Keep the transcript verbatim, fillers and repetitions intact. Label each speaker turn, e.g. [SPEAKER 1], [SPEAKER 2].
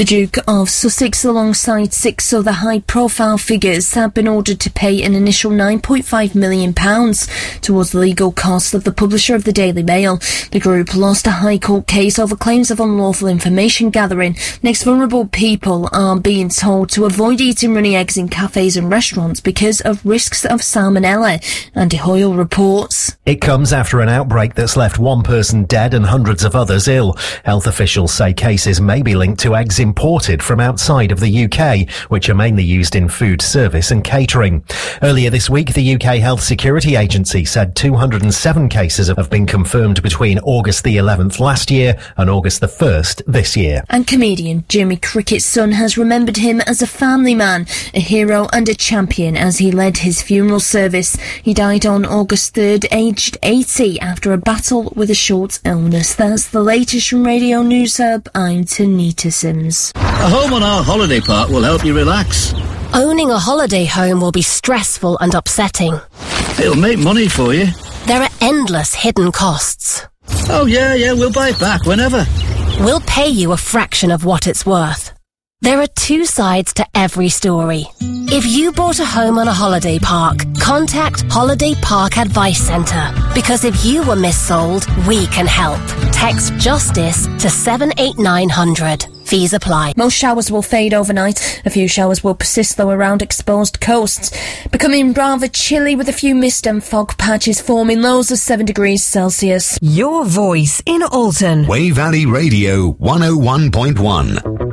[SPEAKER 1] The Duke of Sussex, alongside six other high-profile figures, have been ordered to pay an initial nine point five million pounds towards the legal costs of the publisher of the Daily Mail. The group lost a High Court case over claims of unlawful information gathering. Next, vulnerable people are being told to avoid eating runny eggs in cafes and restaurants because of risks of salmonella. Andy Hoyle reports.
[SPEAKER 2] It comes after an outbreak that's left one person dead and hundreds of others ill. Health officials say cases may be linked to eggs imported from outside of the U K, which are mainly used in food service and catering. Earlier this week, the U K Health Security Agency said two hundred seven cases have been confirmed between August the eleventh last year and August the first this year.
[SPEAKER 1] And comedian Jimmy Crickett's son has remembered him as a family man, a hero and a champion as he led his funeral service. He died on August third, aged eighty, after a battle with a short illness. That's the latest from Radio News Hub. I'm Tanita Sims.
[SPEAKER 3] A home on our holiday park will help you relax.
[SPEAKER 4] Owning a holiday home will be stressful and upsetting.
[SPEAKER 3] It'll make money for you.
[SPEAKER 4] There are endless hidden costs.
[SPEAKER 3] Oh yeah, yeah, we'll buy it back whenever.
[SPEAKER 4] We'll pay you a fraction of what it's worth. There are two sides to every story. If you bought a home on a holiday park, contact Holiday Park Advice Centre. Because if you were missold, we can help. Text JUSTICE to seven eight nine hundred. Fees apply.
[SPEAKER 1] Most showers will fade overnight. A few showers will persist, though, around exposed coasts, becoming rather chilly with a few mist and fog patches forming. Lows of seven degrees Celsius.
[SPEAKER 5] Your voice in Alton.
[SPEAKER 6] Way Valley Radio one oh one point one.